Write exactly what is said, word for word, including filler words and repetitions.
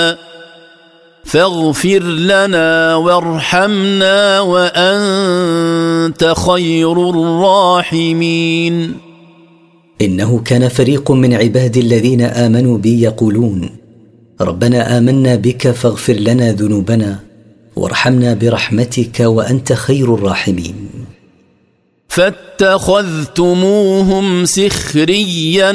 فاغفر لنا وارحمنا وأنت خير الراحمين. إنه كان فريق من عبادي الذين آمنوا بي يقولون ربنا آمنا بك فاغفر لنا ذنوبنا وارحمنا برحمتك وأنت خير الراحمين. فاتخذتموهم سخريا